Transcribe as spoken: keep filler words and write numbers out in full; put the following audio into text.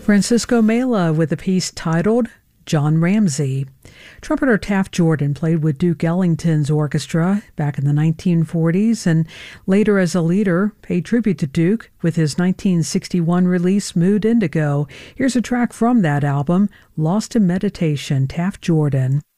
Francisco Mela with a piece titled John Ramsey. Trumpeter Taft Jordan played with Duke Ellington's orchestra back in the nineteen forties and later as a leader paid tribute to Duke with his nineteen sixty-one release Mood Indigo. Here's a track from that album, Lost in Meditation, Taft Jordan.